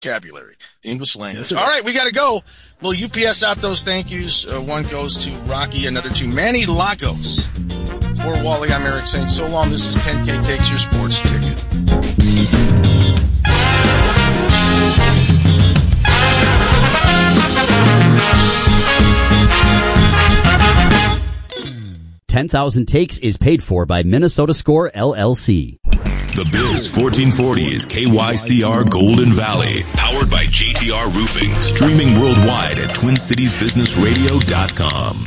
vocabulary, the English language. All right, we got to go. We'll UPS out those thank yous. One goes to Rocky, another to Manny Lagos. For Wally, I'm Eric saying so long. This is 10K Takes Your Sports Ticket. $10,000 Takes is paid for by Minnesota Score, LLC. The Biz 1440 is KYCR Golden Valley, powered by JTR Roofing, streaming worldwide at TwinCitiesBusinessRadio.com.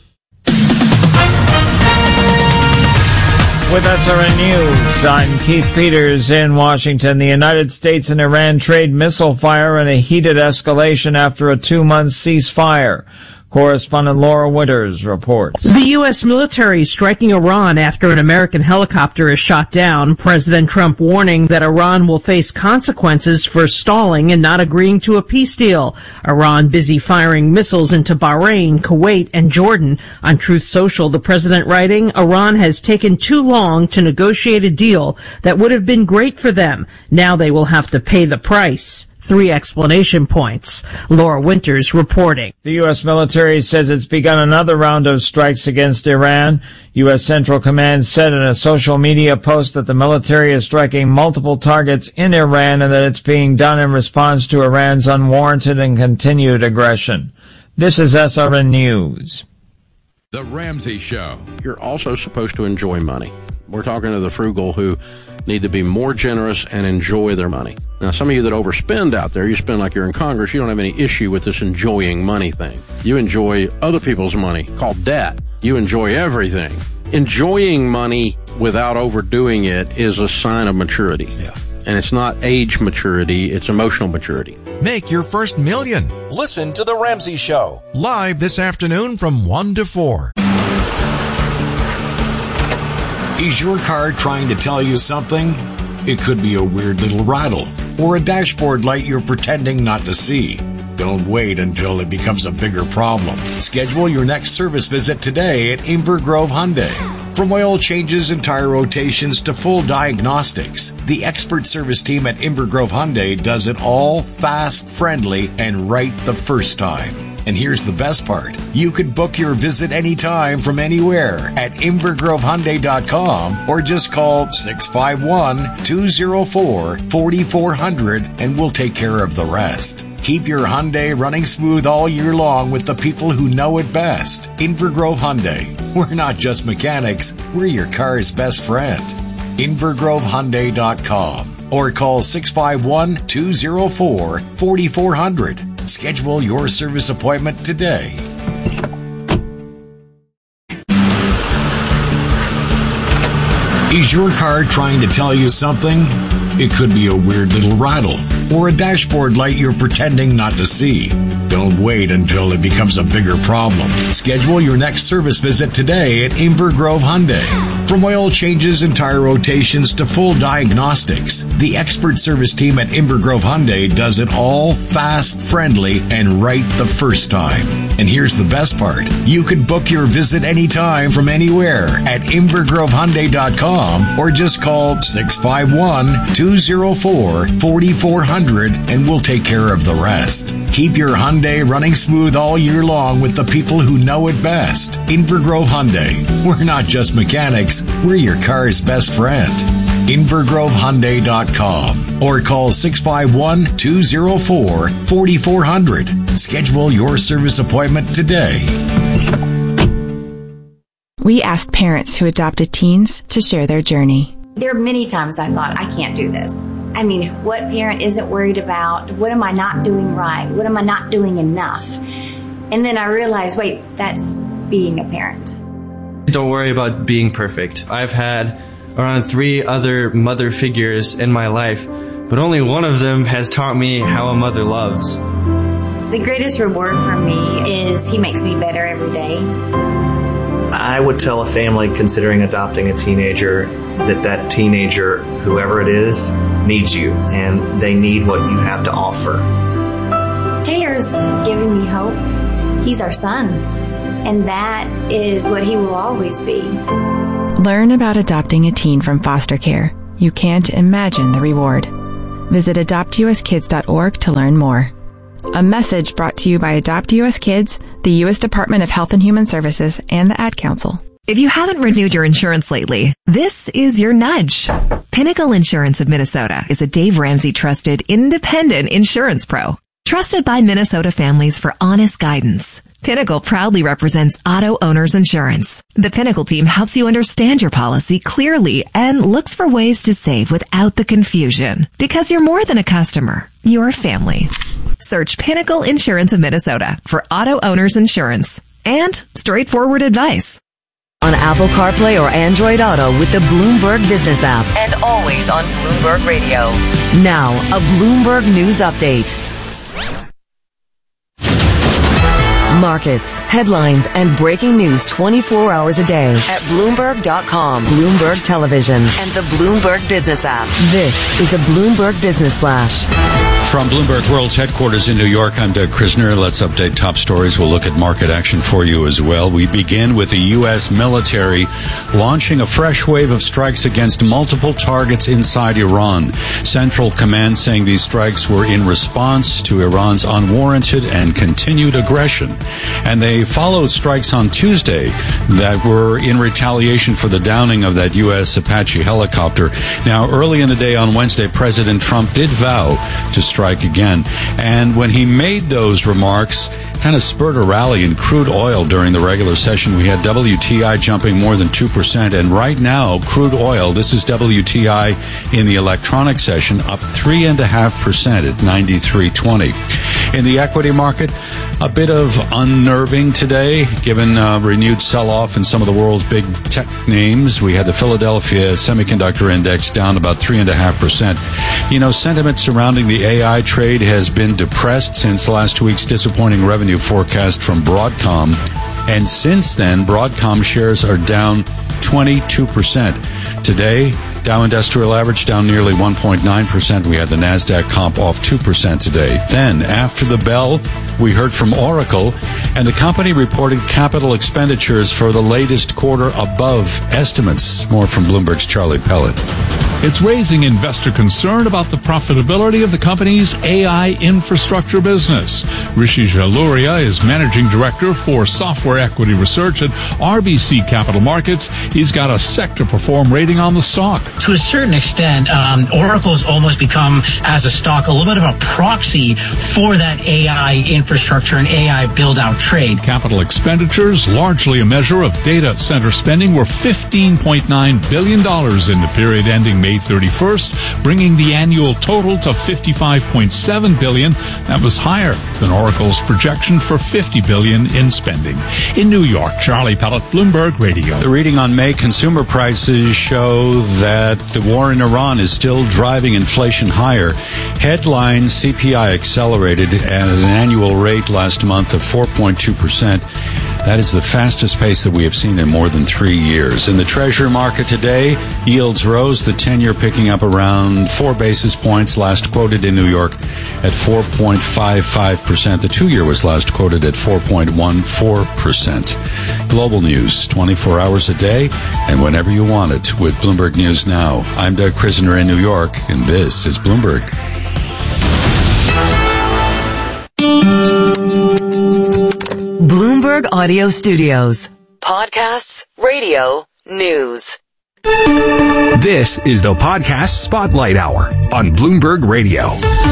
With SRN News, I'm Keith Peters in Washington. The United States and Iran trade missile fire in a heated escalation after a 2-month ceasefire. Correspondent Laura Winters reports. The U.S. military striking Iran after an American helicopter is shot down. President Trump warning that Iran will face consequences for stalling and not agreeing to a peace deal. Iran busy firing missiles into Bahrain, Kuwait, and Jordan. On Truth Social, the president writing, Iran has taken too long to negotiate a deal that would have been great for them. Now they will have to pay the price. 3 explanation points. Laura Winters reporting. The U.S. military says it's begun another round of strikes against Iran. U.S. Central Command said in a social media post that the military is striking multiple targets in Iran and that it's being done in response to Iran's unwarranted and continued aggression. This is SRN News. The Ramsey Show. You're also supposed to enjoy money. We're talking to the frugal who need to be more generous and enjoy their money. Now, some of you that overspend out there, you spend like you're in Congress, you don't have any issue with this enjoying money thing. You enjoy other people's money, called debt. You enjoy everything. Enjoying money without overdoing it is a sign of maturity. Yeah. And it's not age maturity, it's emotional maturity. Make your first million. Listen to The Ramsey Show. Live this afternoon from 1 to 4. Is your car trying to tell you something? It could be a weird little rattle or a dashboard light you're pretending not to see. Don't wait until it becomes a bigger problem. Schedule your next service visit today at Inver Grove Hyundai. From oil changes and tire rotations to full diagnostics, the expert service team at Inver Grove Hyundai does it all fast, friendly, and right the first time. And here's the best part. You could book your visit anytime from anywhere at invergrovehyundai.com or just call 651-204-4400 and we'll take care of the rest. Keep your Hyundai running smooth all year long with the people who know it best. Inver Grove Hyundai. We're not just mechanics, we're your car's best friend. invergrovehyundai.com or call 651-204-4400. Schedule your service appointment today. Is your car trying to tell you something? It could be a weird little rattle or a dashboard light you're pretending not to see. Don't wait until it becomes a bigger problem. Schedule your next service visit today at Inver Grove Hyundai. From oil changes and tire rotations to full diagnostics, the expert service team at Inver Grove Hyundai does it all fast, friendly, and right the first time. And here's the best part. You can book your visit anytime from anywhere at invergrovehyundai.com or just call 651-204-4400 and we'll take care of the rest. Keep your Hyundai running smooth all year long with the people who know it best. Inver Grove Hyundai. We're not just mechanics, we're your car's best friend. invergrovehyundai.com or call 651-204-4400. Schedule your service appointment today. We asked parents who adopted teens to share their journey. There are many times I thought, I can't do this. I mean, what parent isn't worried about? What am I not doing right? What am I not doing enough? And then I realized, wait, that's being a parent. Don't worry about being perfect. I've had around 3 other mother figures in my life, but only one of them has taught me how a mother loves. The greatest reward for me is he makes me better every day. I would tell a family considering adopting a teenager that teenager, whoever it is, needs you, and they need what you have to offer. Taylor's giving me hope. He's our son, and that is what he will always be. Learn about adopting a teen from foster care. You can't imagine the reward. Visit adoptuskids.org to learn more. A message brought to you by Adopt US Kids, the U.S. Department of Health and Human Services, and the Ad Council. If you haven't renewed your insurance lately, this is your nudge. Pinnacle Insurance of Minnesota is a Dave Ramsey trusted independent insurance pro. Trusted by Minnesota families for honest guidance. Pinnacle proudly represents auto owners insurance. The Pinnacle team helps you understand your policy clearly and looks for ways to save without the confusion. Because you're more than a customer, you're family. Search Pinnacle Insurance of Minnesota for auto owners insurance and straightforward advice. On Apple CarPlay or Android Auto with the Bloomberg Business app and always on Bloomberg Radio. Now, a Bloomberg News Update. Markets, headlines, and breaking news 24 hours a day at Bloomberg.com, Bloomberg Television, and the Bloomberg Business app. This is a Bloomberg Business Flash. From Bloomberg World's headquarters in New York, I'm Doug Krisner. Let's update top stories. We'll look at market action for you as well. We begin with the U.S. military launching a fresh wave of strikes against multiple targets inside Iran. Central Command saying these strikes were in response to Iran's unwarranted and continued aggression. And they followed strikes on Tuesday that were in retaliation for the downing of that U.S. Apache helicopter. Now, early in the day on Wednesday, President Trump did vow to strike again. And when he made those remarks, kind of spurred a rally in crude oil during the regular session. We had WTI jumping more than 2%. And right now, crude oil, this is WTI in the electronic session, up 3.5% at 93.20. In the equity market, a bit of unnerving today, given renewed sell-off in some of the world's big tech names. We had the Philadelphia Semiconductor Index down about 3.5%. You know, sentiment surrounding the AI trade has been depressed since last week's disappointing revenue forecast from Broadcom. And since then, Broadcom shares are down 22%. Today, Dow Industrial Average down nearly 1.9%. We had the NASDAQ comp off 2% today. Then, after the bell, we heard from Oracle, and the company reported capital expenditures for the latest quarter above estimates. More from Bloomberg's Charlie Pellet. It's raising investor concern about the profitability of the company's AI infrastructure business. Rishi Jaluria is managing director for software equity research at RBC Capital Markets. He's got a sector perform rating on the stock. To a certain extent, Oracle's almost become, as a stock, a little bit of a proxy for that AI infrastructure and AI build-out trade. Capital expenditures, largely a measure of data center spending, were $15.9 billion in the period ending May 31st, bringing the annual total to $55.7 billion. That was higher than Oracle's projection for $50 billion in spending. In New York, Charlie Pellet, Bloomberg Radio. The reading on May consumer prices show that the war in Iran is still driving inflation higher. Headline CPI accelerated at an annual rate last month of 4.2%. That is the fastest pace that we have seen in more than 3 years. In the Treasury market today, yields rose, the 10-year picking up around 4 basis points, last quoted in New York at 4.55%. The 2-year was last quoted at 4.14%. Global news, 24 hours a day and whenever you want it with Bloomberg News Now. I'm Doug Krisner in New York, and this is Bloomberg. Bloomberg Audio Studios. Podcasts, radio, news. This is the Podcast Spotlight Hour on Bloomberg Radio.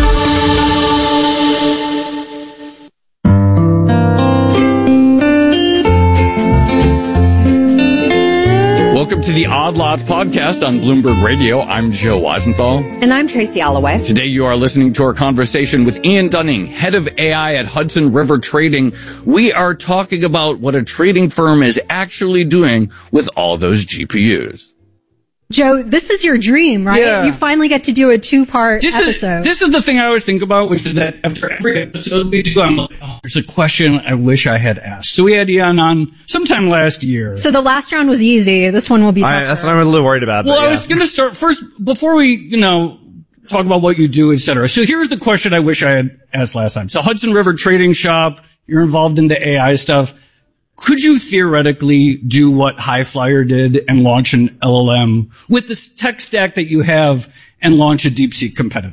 Welcome to the Odd Lots podcast on Bloomberg Radio. I'm Joe Weisenthal. And I'm Tracy Alloway. Today you are listening to our conversation with Ian Dunning, head of AI at Hudson River Trading. We are talking about what a trading firm is actually doing with all those GPUs. Joe, this is your dream, right? Yeah. You finally get to do a two-part episode. This is the thing I always think about, which is that after every episode we do, I'm like, oh, there's a question I wish I had asked. So we had Ian on sometime last year. So the last round was easy. This one will be tougher. That's what I'm a little worried about. Well, I was going to start first, before we, talk about what you do, et cetera. So here's the question I wish I had asked last time. So Hudson River Trading Shop, you're involved in the AI stuff. Could you theoretically do what Highflyer did and launch an LLM with this tech stack that you have and launch a DeepSeek competitor?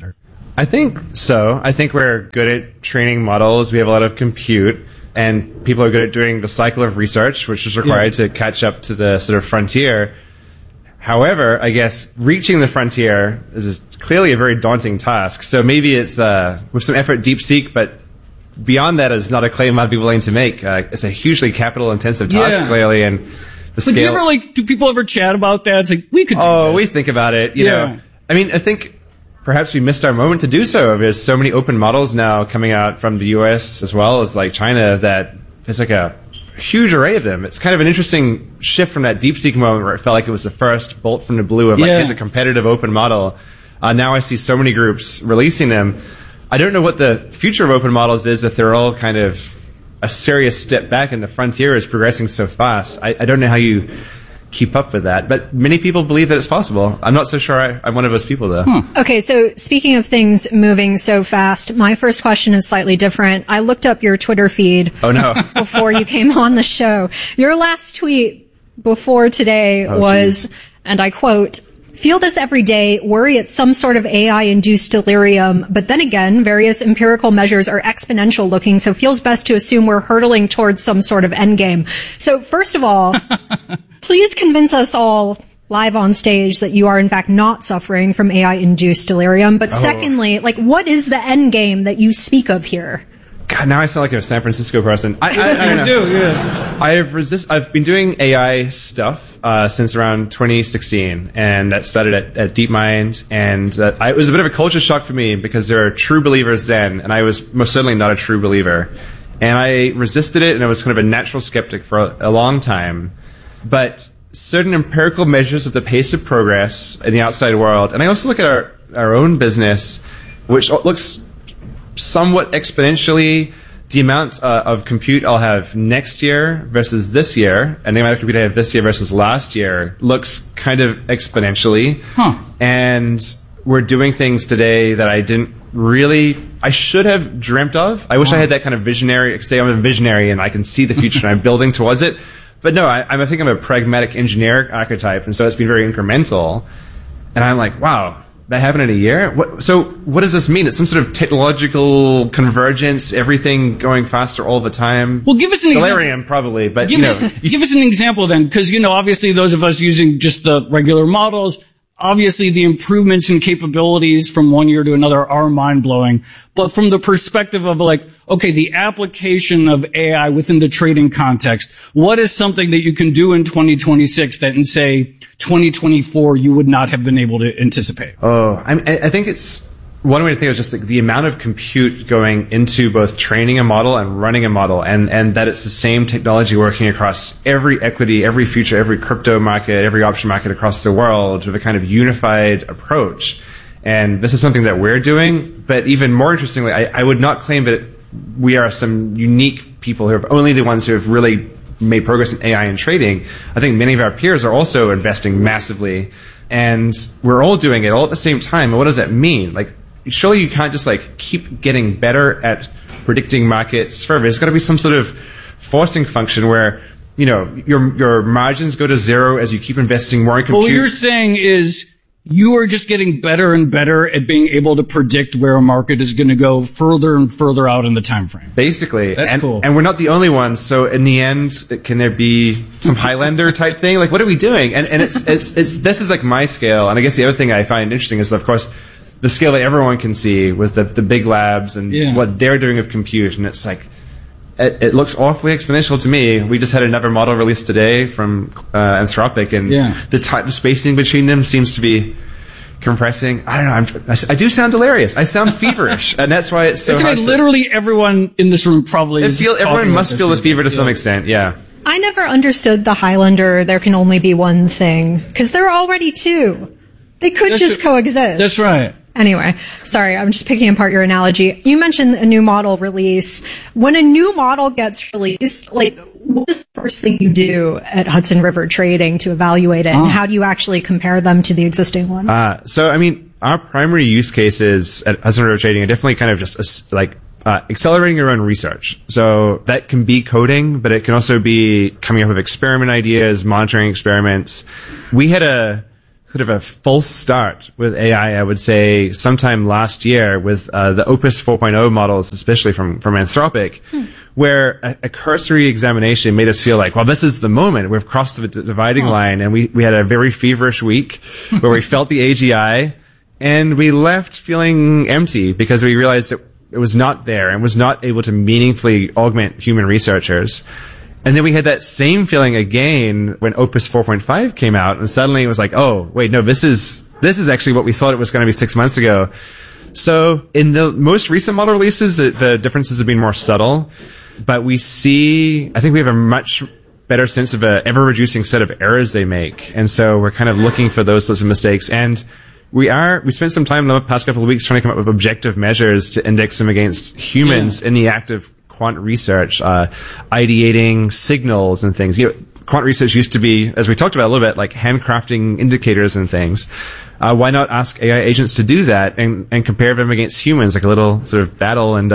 I think so. I think we're good at training models. We have a lot of compute, and people are good at doing the cycle of research, which is required to catch up to the sort of frontier. However, I guess reaching the frontier is clearly a very daunting task. So maybe it's with some effort DeepSeek, but beyond that, it's not a claim I'd be willing to make. It's a hugely capital-intensive task, clearly, and the scale. But do people ever chat about that? It's like, we could do this. We think about it, you know. I mean, I think perhaps we missed our moment to do so. There's so many open models now coming out from the US as well as like China that there's like a huge array of them. It's kind of an interesting shift from that DeepSeek moment where it felt like it was the first bolt from the blue of like, here's a competitive open model. Now I see so many groups releasing them. I don't know what the future of open models is if they're all kind of a serious step back and the frontier is progressing so fast. I don't know how you keep up with that, but many people believe that it's possible. I'm not so sure I'm one of those people, though. Okay, so speaking of things moving so fast, my first question is slightly different. I looked up your Twitter feed before you came on the show. Your last tweet before today was, and I quote, "Feel this every day, worry it's some sort of AI-induced delirium, but then again, various empirical measures are exponential looking, so feels best to assume we're hurtling towards some sort of endgame." So first of all, please convince us all live on stage that you are in fact not suffering from AI-induced delirium. But secondly, like, what is the endgame that you speak of here? God, now I sound like a San Francisco person. I don't know. I've been doing AI stuff since around 2016, and that started at DeepMind, and it was a bit of a culture shock for me because there are true believers then, and I was most certainly not a true believer. And I resisted it, and I was kind of a natural skeptic for a long time. But certain empirical measures of the pace of progress in the outside world, and I also look at our own business, which looks somewhat exponentially. The amount of compute I'll have next year versus this year, and the amount of compute I have this year versus last year looks kind of exponentially. And we're doing things today that I should have dreamt of. I wish I had that kind of visionary, say I'm a visionary and I can see the future and I'm building towards it. But no, I think I'm a pragmatic engineer archetype, and so it's been very incremental. And I'm like, wow, that happened in a year? So what does this mean? It's some sort of technological convergence, everything going faster all the time? Well, give us an example. Delirium, probably, but give us an example then, because, obviously those of us using just the regular models, obviously the improvements in capabilities from one year to another are mind-blowing. But from the perspective of the application of AI within the trading context, what is something that you can do in 2026 that in, say, 2024 you would not have been able to anticipate? I think it's one way to think of just the amount of compute going into both training a model and running a model, and that it's the same technology working across every equity, every future, every crypto market, every option market across the world with a kind of unified approach. And this is something that we're doing, but even more interestingly, I would not claim that we are some unique people who are only the ones who have really made progress in AI and trading. I think many of our peers are also investing massively, and we're all doing it all at the same time. And what does that mean? Surely you can't just keep getting better at predicting markets further. There's got to be some sort of forcing function where, your margins go to zero as you keep investing more in compute. Well, what you're saying is you are just getting better and better at being able to predict where a market is going to go further and further out in the time frame. Basically. That's cool. And we're not the only ones. So in the end, can there be some Highlander type thing? What are we doing? And it's this is my scale. And I guess the other thing I find interesting is, of course, the scale that everyone can see with the big labs and what they're doing with compute. And it's it looks awfully exponential to me. We just had another model released today from Anthropic, and the spacing between them seems to be compressing. I don't know. I do sound delirious. I sound feverish, and that's why it's so hard. Literally everyone in this room probably everyone must feel the fever to some extent, yeah. I never understood the Highlander, there can only be one thing, because there are already two. They could coexist. That's right. Anyway, sorry, I'm just picking apart your analogy. You mentioned a new model release. When a new model gets released, what is the first thing you do at Hudson River Trading to evaluate it, and how do you actually compare them to the existing one? Our primary use cases at Hudson River Trading are definitely kind of just accelerating your own research. So that can be coding, but it can also be coming up with experiment ideas, monitoring experiments. We had a sort of a false start with AI, I would say, sometime last year with the Opus 4.0 models, especially from Anthropic, where a cursory examination made us feel like, well, this is the moment. We've crossed the dividing line, and we had a very feverish week where we felt the AGI, and we left feeling empty because we realized that it was not there and was not able to meaningfully augment human researchers. And then we had that same feeling again when Opus 4.5 came out, and suddenly it was like, oh, wait, no, this is actually what we thought it was going to be 6 months ago. So in the most recent model releases, the differences have been more subtle, but I think we have a much better sense of a ever-reducing set of errors they make. And so we're kind of looking for those sorts of mistakes. And we spent some time in the past couple of weeks trying to come up with objective measures to index them against humans in the act of quant research, ideating signals and things. Quant research used to be, as we talked about a little bit, like handcrafting indicators and things. Why not ask AI agents to do that and compare them against humans, like a little sort of battle? And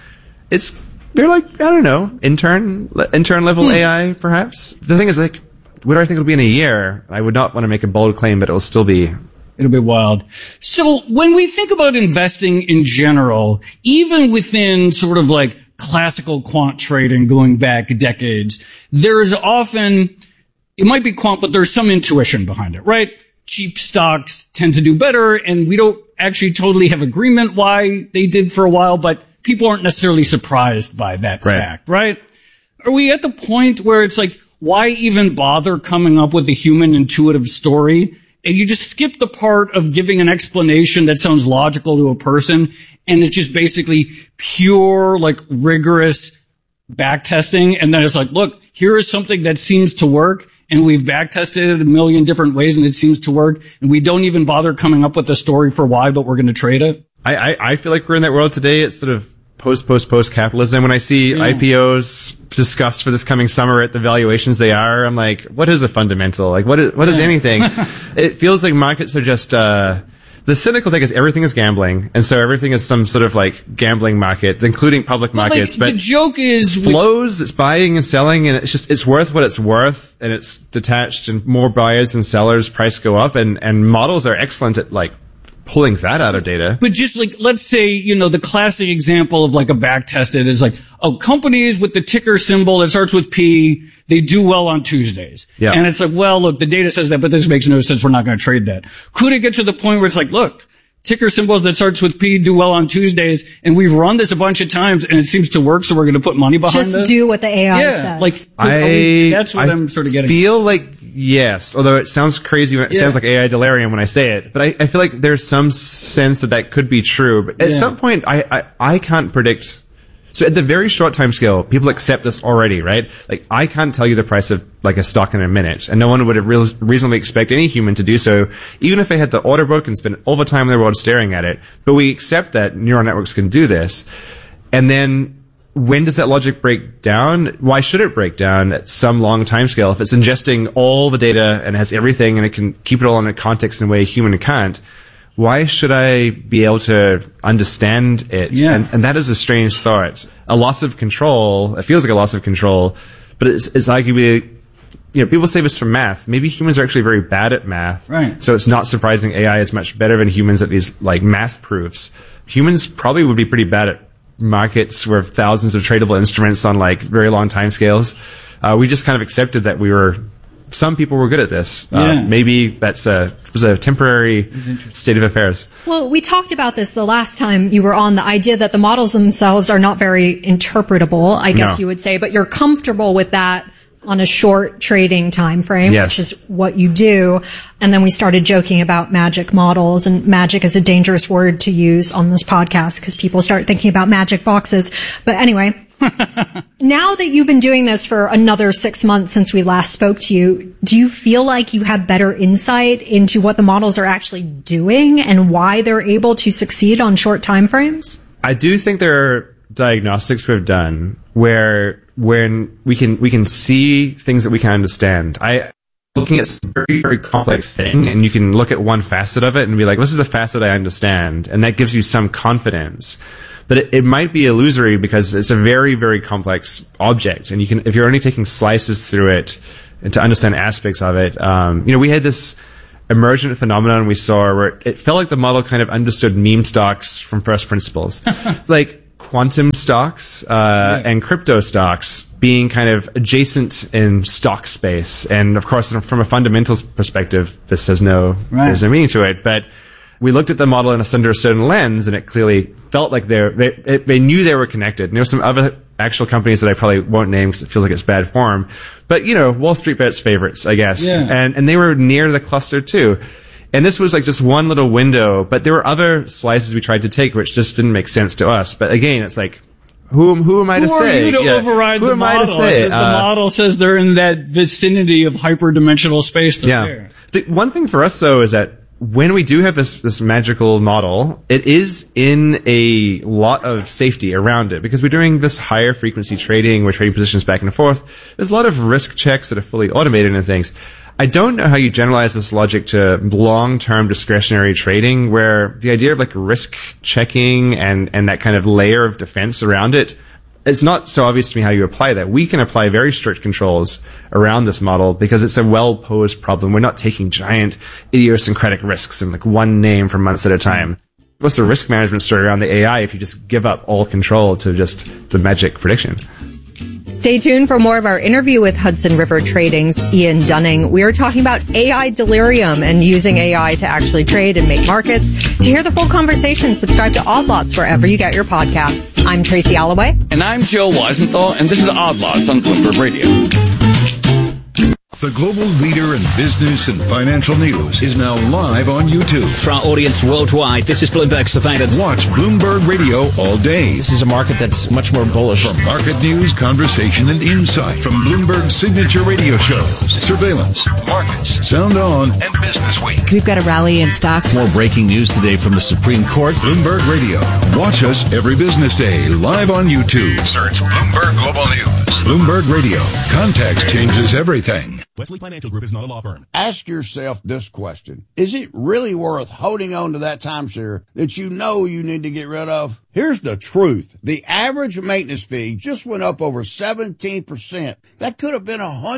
they're like, I don't know, intern level AI, perhaps. The thing is, like, what do I think it'll be in a year? I would not want to make a bold claim, but it'll still be. It'll be wild. So when we think about investing in general, even within sort of like classical quant trading going back decades, there is often, it might be quant, but there's some intuition behind it, right? Cheap stocks tend to do better, and we don't actually totally have agreement why they did for a while, but people aren't necessarily surprised by that fact, right? Are we at the point where it's like, why even bother coming up with a human intuitive story? And you just skip the part of giving an explanation that sounds logical to a person, and it's just basically pure, like, rigorous back testing. And then it's like, look, here is something that seems to work, and we've back tested it a million different ways, and it seems to work, and we don't even bother coming up with a story for why, but we're going to trade it. I feel like we're in that world today. It's sort of post capitalism. When I see IPOs discussed for this coming summer at the valuations they are, I'm like, what is a fundamental? Like, what is anything? It feels like markets are just, the cynical take is everything is gambling, and so everything is some sort of like gambling market, including public markets. But the joke is flows, it's buying and selling, and it's worth what it's worth, and it's detached, and more buyers than sellers, price go up, and models are excellent at like pulling that out of data. But just like, let's say, the classic example of like a back tested is like, companies with the ticker symbol that starts with P, they do well on Tuesdays. Yeah. And it's like, well, look, the data says that, but this makes no sense. We're not going to trade that. Could it get to the point where it's like, look, ticker symbols that starts with P do well on Tuesdays, and we've run this a bunch of times, and it seems to work, so we're going to put money behind this? Just do what the AI says. Like, that's what I'm sort of getting. I feel like, yes, although it sounds crazy when it sounds like AI delirium when I say it, but I feel like there's some sense that could be true. But at some point, I can't predict. So at the very short time scale, people accept this already, right? Like, I can't tell you the price of like a stock in a minute, and no one would have reasonably expect any human to do so, even if they had the order book and spent all the time in the world staring at it. But we accept that neural networks can do this. And then when does that logic break down? Why should it break down at some long time scale? If it's ingesting all the data and has everything and it can keep it all in a context in a way a human can't, why should I be able to understand it? Yeah. And that is a strange thought. A loss of control, it feels like a loss of control, but it's arguably, people say this from math. Maybe humans are actually very bad at math. Right. So it's not surprising AI is much better than humans at these like math proofs. Humans probably would be pretty bad at markets where thousands of tradable instruments on like very long time scales. We just kind of accepted that some people were good at this. Maybe that's was a temporary state of affairs. Well, we talked about this the last time you were on, the idea that the models themselves are not very interpretable, I guess you would say, but you're comfortable with that on a short trading time frame, which is what you do. And then we started joking about magic models, and magic is a dangerous word to use on this podcast because people start thinking about magic boxes. But anyway, now that you've been doing this for another 6 months since we last spoke to you, do you feel like you have better insight into what the models are actually doing and why they're able to succeed on short time frames? I do think there are diagnostics we've done where when we can see things that we can understand. Looking at a very, very complex thing, and you can look at one facet of it and be like, this is a facet I understand, and that gives you some confidence. But it might be illusory because it's a very, very complex object, and if you're only taking slices through it and to understand aspects of it, we had this emergent phenomenon we saw where it felt like the model kind of understood meme stocks from first principles. Like quantum stocks and crypto stocks being kind of adjacent in stock space. And of course, from a fundamentals perspective, this has there's no meaning to it. But we looked at the model under a certain lens, and it clearly felt like they knew they were connected. And there were some other actual companies that I probably won't name because it feels like it's bad form. But, Wall Street Bet's favorites, I guess. Yeah. And they were near the cluster too. And this was like just one little window, but there were other slices we tried to take which just didn't make sense to us. But again, it's like, who am I to say? Who are you to override the model? The model says they're in that vicinity of hyperdimensional space. There. The one thing for us though is that when we do have this magical model, it is in a lot of safety around it because we're doing this higher frequency trading, we're trading positions back and forth. There's a lot of risk checks that are fully automated and things. I don't know how you generalize this logic to long-term discretionary trading where the idea of like risk checking and that kind of layer of defense around it, it's not so obvious to me how you apply that. We can apply very strict controls around this model because it's a well-posed problem. We're not taking giant idiosyncratic risks in like one name for months at a time. What's the risk management story around the AI if you just give up all control to just the magic prediction? Stay tuned for more of our interview with Hudson River Trading's Ian Dunning. We are talking about AI delirium and using AI to actually trade and make markets. To hear the full conversation, subscribe to Odd Lots wherever you get your podcasts. I'm Tracy Alloway. And I'm Joe Weisenthal, and this is Odd Lots on Bloomberg Radio. The global leader in business and financial news is now live on YouTube. For our audience worldwide, this is Bloomberg Surveillance. Watch Bloomberg Radio all day. This is a market that's much more bullish. For market news, conversation, and insight from Bloomberg's signature radio shows, Surveillance, Markets, Sound On, and Business Week. We've got a rally in stocks. More breaking news today from the Supreme Court. Bloomberg Radio. Watch us every business day live on YouTube. Search Bloomberg Global News. Bloomberg Radio. Context changes everything. Wesley Financial Group is not a law firm. Ask yourself this question. Is it really worth holding on to that timeshare that you know you need to get rid of? Here's the truth. The average maintenance fee just went up over 17%. That could have been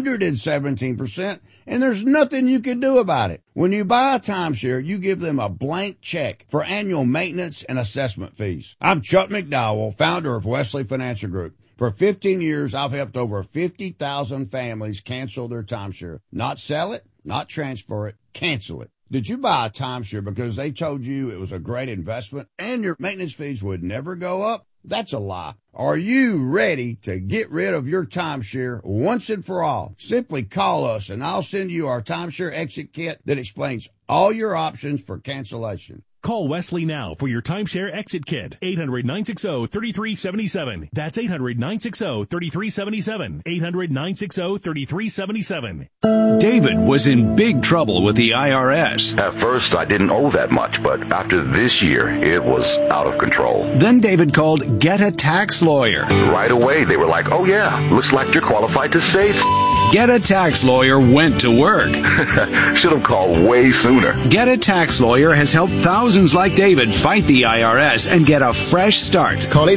117%, and there's nothing you can do about it. When you buy a timeshare, you give them a blank check for annual maintenance and assessment fees. I'm Chuck McDowell, founder of Wesley Financial Group. For 15 years, I've helped over 50,000 families cancel their timeshare. Not sell it, not transfer it, cancel it. Did you buy a timeshare because they told you it was a great investment and your maintenance fees would never go up? That's a lie. Are you ready to get rid of your timeshare once and for all? Simply call us and I'll send you our timeshare exit kit that explains all your options for cancellation. Call Wesley now for your timeshare exit kit. 800-960-3377. That's 800-960-3377. 800-960-3377. David was in big trouble with the IRS. At first, I didn't owe that much, but after this year, it was out of control. Then David called Get a Tax Lawyer. Right away, they were like, oh yeah, looks like you're qualified to save. Get a Tax Lawyer went to work. Should have called way sooner. Get a Tax Lawyer has helped thousands like David fight the IRS and get a fresh start. Call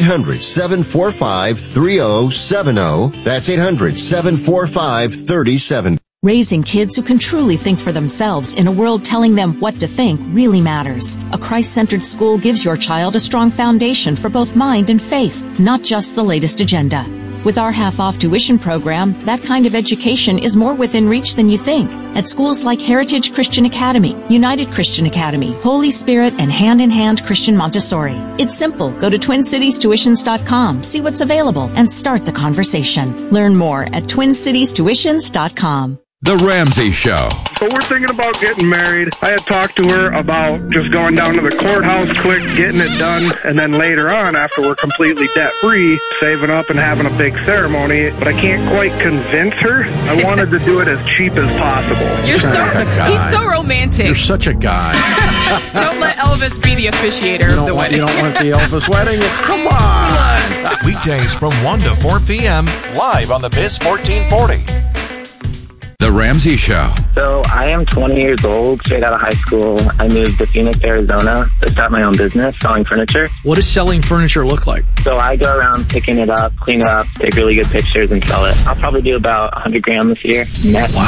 800-745-3070. That's 800-745-3070. Raising kids who can truly think for themselves in a world telling them what to think really matters. A Christ-centered school gives your child a strong foundation for both mind and faith, not just the latest agenda. With our half-off tuition program, that kind of education is more within reach than you think. At schools like Heritage Christian Academy, United Christian Academy, Holy Spirit, and Hand in Hand Christian Montessori. It's simple. Go to TwinCitiesTuitions.com, see what's available, and start the conversation. Learn more at TwinCitiesTuitions.com. The Ramsey Show. So we're thinking about getting married. I had talked to her about just going down to the courthouse quick, getting it done, and then later on, after we're completely debt-free, saving up and having a big ceremony. But I can't quite convince her. I wanted to do it as cheap as possible. He's so romantic. You're such a guy. Don't let Elvis be the officiator of the wedding. You don't want the Elvis wedding? Come on. Weekdays from 1 to 4 p.m. live on the Biz 1440. The Ramsey Show. So I am 20 years old, straight out of high school. I moved to Phoenix, Arizona to start my own business, selling furniture. What does selling furniture look like? So I go around picking it up, clean it up, take really good pictures, and sell it. I'll probably do about $100,000 this year net. Wow.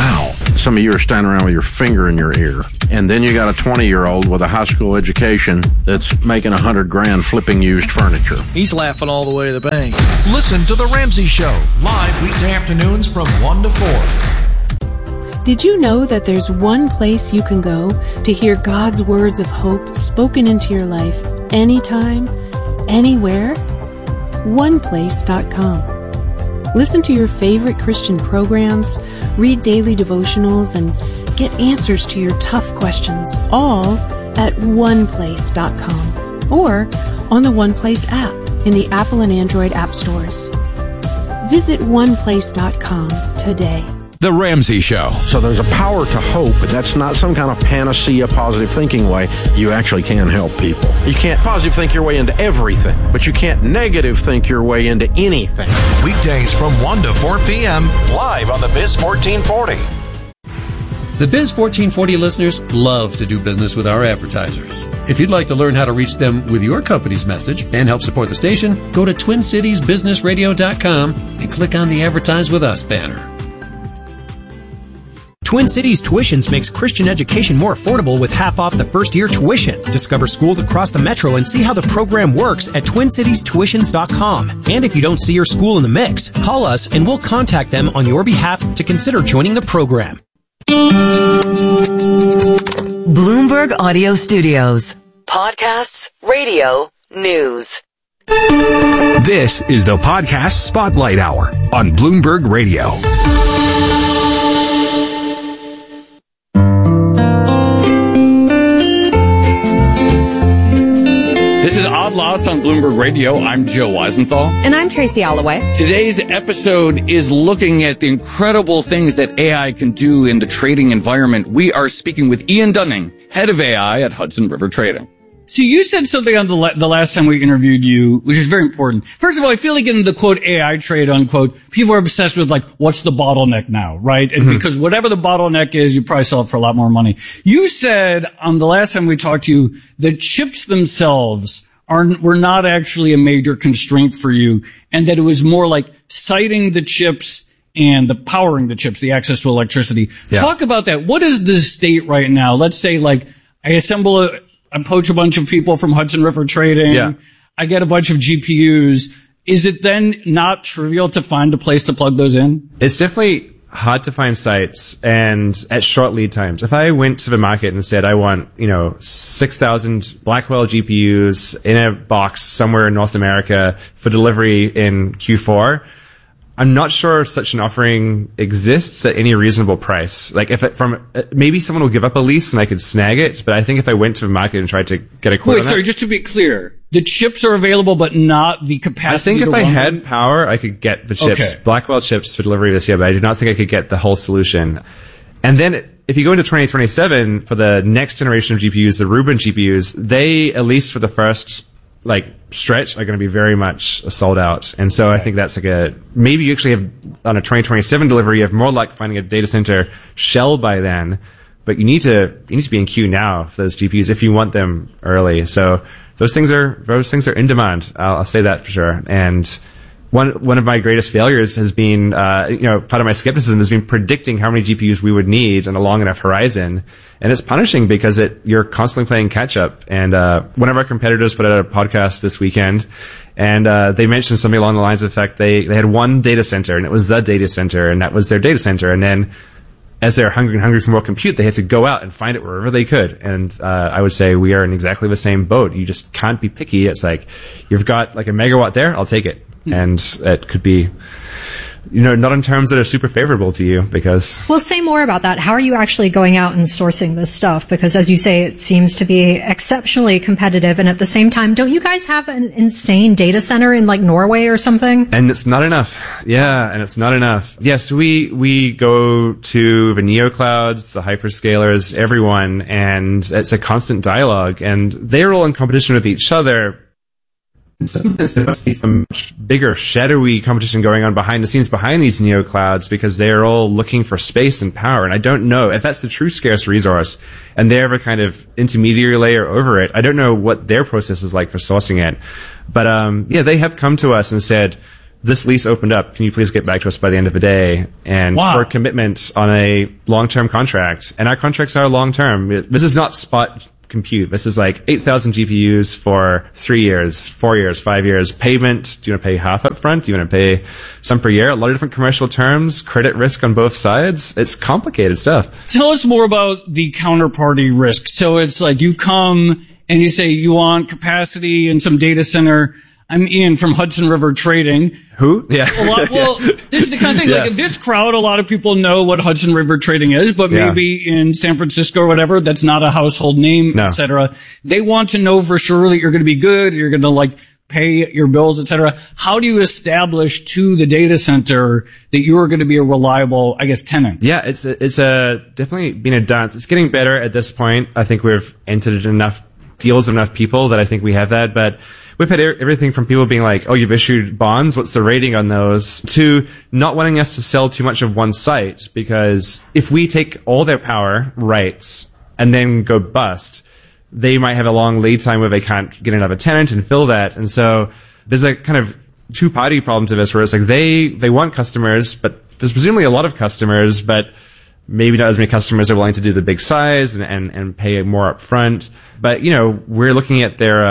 some of you are standing around with your finger in your ear. And then you got a 20-year-old with a high school education that's making $100,000 flipping used furniture. He's laughing all the way to the bank. Listen to The Ramsey Show, live weekday afternoons from 1 to 4. Did you know that there's one place you can go to hear God's words of hope spoken into your life anytime, anywhere? OnePlace.com. Listen to your favorite Christian programs, read daily devotionals, and get answers to your tough questions, all at OnePlace.com or on the OnePlace app in the Apple and Android app stores. Visit OnePlace.com today. The Ramsey Show. So there's a power to hope, but that's not some kind of panacea, positive thinking way. You actually can help people. You can't positive think your way into everything, but you can't negative think your way into anything. Weekdays from 1 to 4 p.m. live on the Biz 1440. The Biz 1440 listeners love to do business with our advertisers. If you'd like to learn how to reach them with your company's message and help support the station, go to TwinCitiesBusinessRadio.com and click on the Advertise With Us banner. Twin Cities Tuitions makes Christian education more affordable with half off the first-year tuition. Discover schools across the metro and see how the program works at TwinCitiesTuitions.com. And if you don't see your school in the mix, call us and we'll contact them on your behalf to consider joining the program. Bloomberg Audio Studios. Podcasts, radio, news. This is the Podcast Spotlight Hour on Bloomberg Radio. This is Odd Lots on Bloomberg Radio. I'm Joe Weisenthal. And I'm Tracy Alloway. Today's episode is looking at the incredible things that AI can do in the trading environment. We are speaking with Ian Dunning, head of AI at Hudson River Trading. So you said something on the last time we interviewed you, which is very important. First of all, I feel like in the quote AI trade unquote, people are obsessed with like, what's the bottleneck now, right? And because whatever the bottleneck is, you probably sell it for a lot more money. You said on the last time we talked to you that chips themselves were not actually a major constraint for you, and that it was more like siting the chips and the powering the chips, the access to electricity. Yeah. Talk about that. What is the state right now? Let's say like I poach a bunch of people from Hudson River Trading. Yeah. I get a bunch of GPUs. Is it then not trivial to find a place to plug those in? It's definitely hard to find sites and at short lead times. If I went to the market and said I want, 6,000 Blackwell GPUs in a box somewhere in North America for delivery in Q4, I'm not sure such an offering exists at any reasonable price. Like maybe someone will give up a lease and I could snag it, but I think if I went to the market and tried to get a quote on that. Sorry, just to be clear, the chips are available, but not the capacity. I think if I had power, I could get the chips, Blackwell chips for delivery this year, but I do not think I could get the whole solution. And then if you go into 2027 for the next generation of GPUs, the Rubin GPUs, they, at least for the first stretch, are going to be very much sold out. And so I think that's maybe you actually have on a 2027 delivery, you have more luck finding a data center shell by then, but you need to be in queue now for those GPUs if you want them early. So those things are in demand. I'll say that for sure. And one of my greatest failures has been, part of my skepticism has been predicting how many GPUs we would need on a long enough horizon. And it's punishing because you're constantly playing catch up. And, one of our competitors put out a podcast this weekend and, they mentioned something along the lines of the fact they had one data center and it was the data center and that was their data center. And then as they're hungry for more compute, they had to go out and find it wherever they could. And, I would say we are in exactly the same boat. You just can't be picky. It's like, you've got like a megawatt there, I'll take it. And it could be, not in terms that are super favorable to you because... Well, say more about that. How are you actually going out and sourcing this stuff? Because as you say, it seems to be exceptionally competitive. And at the same time, don't you guys have an insane data center in like Norway or something? And it's not enough. Yeah, and it's not enough. Yes, we go to the neoclouds, the hyperscalers, everyone, and it's a constant dialogue. And they're all in competition with each other. Sometimes there must be some much bigger, shadowy competition going on behind the scenes behind these neoclouds because they're all looking for space and power. And I don't know if that's the true scarce resource and they're a kind of intermediary layer over it. I don't know what their process is like for sourcing it. But, they have come to us and said, this lease opened up. Can you please get back to us by the end of the day? And for a commitment on a long-term contract. And our contracts are long-term. This is not spot compute. This is like 8,000 GPUs for 3 years, 4 years, 5 years. Payment, do you want to pay half up front? Do you want to pay some per year? A lot of different commercial terms, credit risk on both sides. It's complicated stuff. Tell us more about the counterparty risk. So it's like you come and you say you want capacity in some data center. I'm Ian from Hudson River Trading. Who? Yeah. This is the kind of thing, like, this crowd, a lot of people know what Hudson River Trading is, but maybe in San Francisco or whatever, that's not a household name, etc. They want to know for sure that you're going to be good, you're going to, like, pay your bills, etc. How do you establish to the data center that you are going to be a reliable, I guess, tenant? Yeah, it's definitely been a dance. It's getting better at this point. I think we've entered enough deals with enough people that I think we have that, but we've had everything from people being like, oh, you've issued bonds, what's the rating on those, to not wanting us to sell too much of one site, because if we take all their power rights and then go bust, they might have a long lead time where they can't get another tenant and fill that. And so there's a kind of two-party problem to this, where it's like they want customers, but there's presumably a lot of customers, but maybe not as many customers are willing to do the big size and pay more up front. But, you know, we're looking at their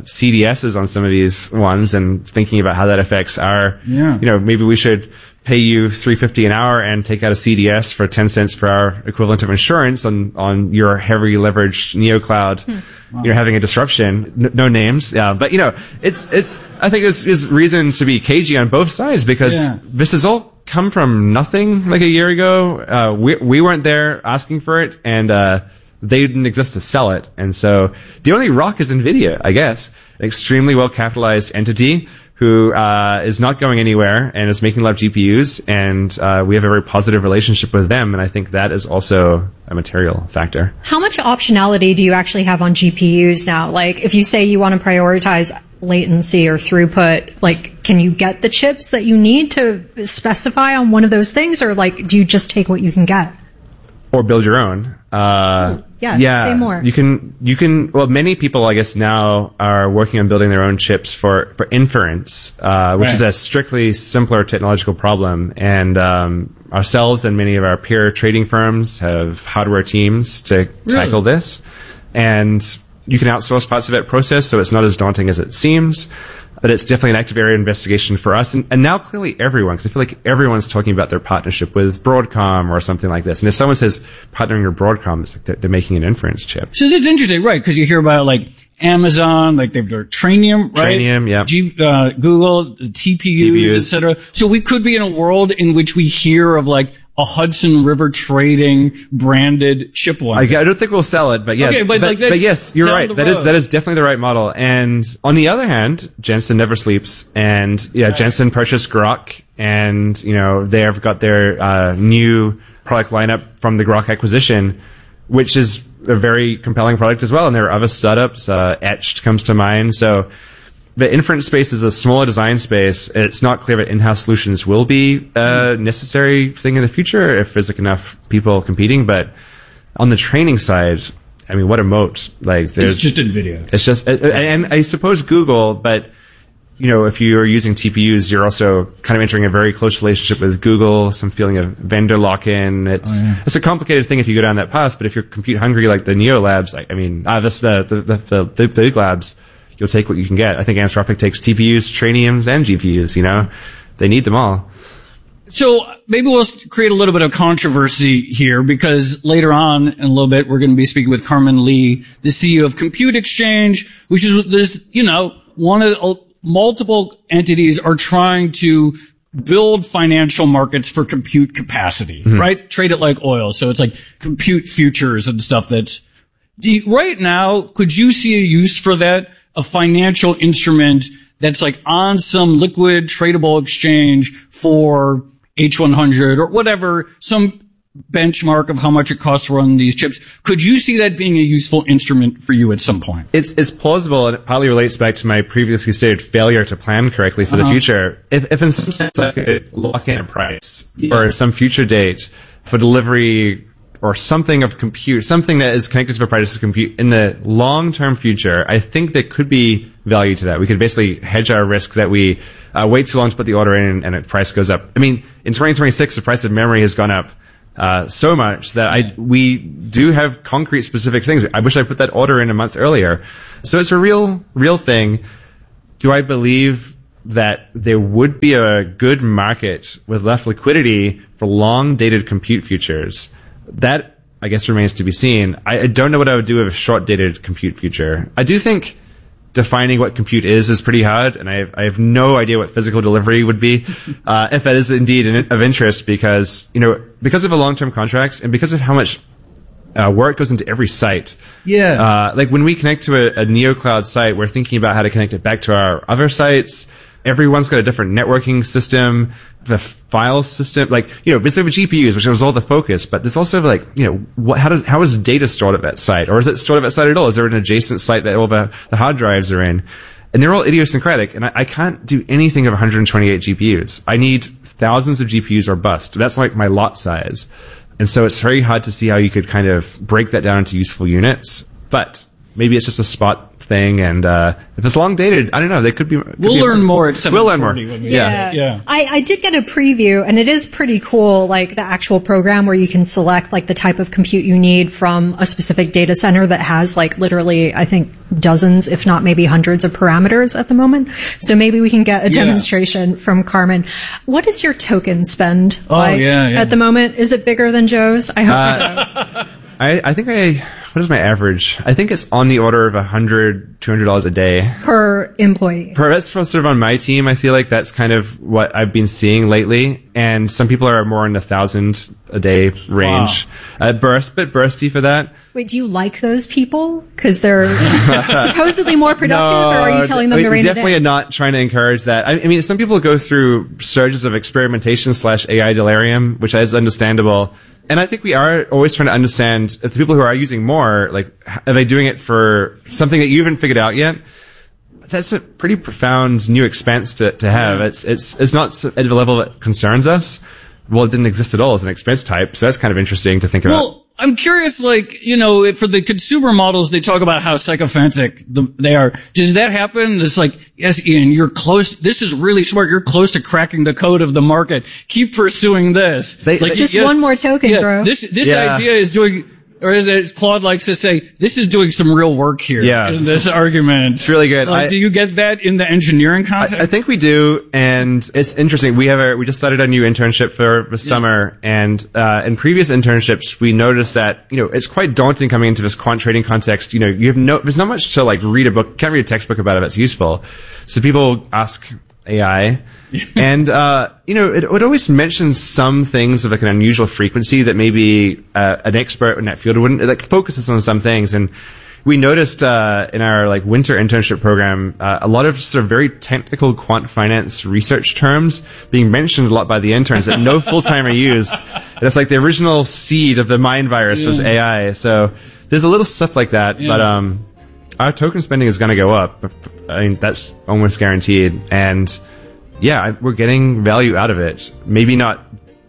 CDSs on some of these ones and thinking about how that affects our, you know, maybe we should pay you $3.50 an hour and take out a CDS for 10 cents per hour equivalent of insurance on your heavily leveraged NeoCloud. You're having a disruption. No names. Yeah. But, you know, it's I think it's reason to be cagey on both sides, because this has all come from nothing like a year ago. We weren't there asking for it, and they didn't exist to sell it. And so the only rock is NVIDIA, I guess. An extremely well-capitalized entity who is not going anywhere and is making a lot of GPUs, and we have a very positive relationship with them, and I think that is also a material factor. How much optionality do you actually have on GPUs now? Like, if you say you want to prioritize latency or throughput, like, can you get the chips that you need to specify on one of those things, or like, do you just take what you can get? Or build your own. Say more. You can, well, many people, I guess, now are working on building their own chips for inference, which is a strictly simpler technological problem. And, ourselves and many of our peer trading firms have hardware teams to tackle this. And you can outsource parts of that process, so it's not as daunting as it seems. But it's definitely an active area of investigation for us. And now clearly everyone, because I feel like everyone's talking about their partnership with Broadcom or something like this. And if someone says partnering with Broadcom, it's like they're making an inference chip. So that's interesting, right? Because you hear about, like, Amazon, like they've got Trainium, right? Trainium, yeah. Google, TPUs, etc. So we could be in a world in which we hear of, like, a Hudson River Trading branded chip one. I don't think we'll sell it, but yeah. Okay, but yes, you're right. That is definitely the right model. And on the other hand, Jensen never sleeps. And Jensen purchased Groq, and, you know, they have got their new product lineup from the Groq acquisition, which is a very compelling product as well. And there are other startups, Etched comes to mind. So the inference space is a smaller design space. It's not clear that in-house solutions will be a necessary thing in the future if there's like enough people competing. But on the training side, I mean, what a moat! Like, it's just NVIDIA. It's just, and I suppose Google, but, you know, if you are using TPUs, you're also kind of entering a very close relationship with Google, some feeling of vendor lock-in. It's a complicated thing if you go down that path. But if you're compute hungry like the Neo Labs, the big labs, you'll take what you can get. I think Anthropic takes TPUs, Trainiums, and GPUs, you know? They need them all. So maybe we'll create a little bit of controversy here, because later on in a little bit, we're going to be speaking with Carmen Lee, the CEO of Compute Exchange, which is this, you know, one of multiple entities are trying to build financial markets for compute capacity, right? Trade it like oil. So it's like compute futures and stuff right now, could you see a use for that? A financial instrument that's like on some liquid tradable exchange for H100 or whatever, some benchmark of how much it costs to run these chips. Could you see that being a useful instrument for you at some point? It's plausible, and it probably relates back to my previously stated failure to plan correctly for the future. If in some sense I could lock in a price for some future date for delivery or something of compute, something that is connected to a price of compute in the long-term future, I think there could be value to that. We could basically hedge our risk that we wait too long to put the order in and the price goes up. I mean, in 2026, the price of memory has gone up so much that we do have concrete specific things. I wish I put that order in a month earlier. So it's a real thing. Do I believe that there would be a good market with enough liquidity for long-dated compute futures? That, I guess, remains to be seen. I don't know what I would do with a short-dated compute future. I do think defining what compute is pretty hard, and I have no idea what physical delivery would be, if that is indeed of interest, because of the long-term contracts and because of how much work goes into every site. Yeah. Like when we connect to a NeoCloud site, we're thinking about how to connect it back to our other sites. Everyone's got a different networking system, the file system, basically with GPUs, which was all the focus, but there's also how is data stored at that site? Or is it stored at that site at all? Is there an adjacent site that all the hard drives are in? And they're all idiosyncratic, and I can't do anything of 128 GPUs. I need thousands of GPUs or bust. That's like my lot size. And so it's very hard to see how you could kind of break that down into useful units. But maybe it's just a spot thing, and if it's long dated, I don't know. They could be. We'll learn more at 7:40. We'll learn more. Yeah. I did get a preview, and it is pretty cool. Like the actual program where you can select like the type of compute you need from a specific data center that has like literally, I think, dozens, if not maybe hundreds of parameters at the moment. So maybe we can get a demonstration from Carmen. What is your token spend at the moment? Is it bigger than Joe's? I hope so. I think what is my average? I think it's on the order of $100, $200 a day. Per employee. That's sort of on my team. I feel like that's kind of what I've been seeing lately. And some people are more in the 1,000 a day range. Wow. A bit bursty for that. Wait, do you like those people? Because they're supposedly more productive, or are you telling them to rein it in? Definitely not trying to encourage that. I mean, some people go through surges of experimentation / AI delirium, which is understandable. And I think we are always trying to understand if the people who are using more, are they doing it for something that you haven't figured out yet? That's a pretty profound new expense to have. It's not at the level that concerns us. Well, it didn't exist at all as an expense type, so that's kind of interesting to think about. Well, I'm curious, for the consumer models, they talk about how sycophantic they are. Does that happen? It's like, yes, Ian, you're close. This is really smart. You're close to cracking the code of the market. Keep pursuing this. One more token, bro. This idea is doing, or as Claude likes to say, this is doing some real work here in this argument. It's really good. Do you get that in the engineering context? I think we do, and it's interesting. We just started a new internship for the summer, and in previous internships, we noticed that, it's quite daunting coming into this quant trading context. There's not much to read a book, can't read a textbook about it that's useful. So people ask AI. And, it would always mention some things of an unusual frequency that maybe an expert in that field wouldn't, focuses on some things. And we noticed in our winter internship program a lot of sort of very technical quant finance research terms being mentioned a lot by the interns that no full-timer used. And it's like the original seed of the mind virus was AI. So there's a little stuff like that, but our token spending is going to go up. I mean, that's almost guaranteed. And we're getting value out of it. Maybe not